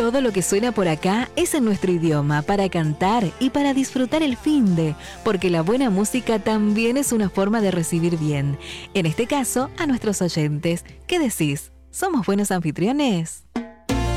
Todo lo que suena por acá es en nuestro idioma, para cantar y para disfrutar el finde, porque la buena música también es una forma de recibir bien. En este caso, a nuestros oyentes. ¿Qué decís? ¿Somos buenos anfitriones?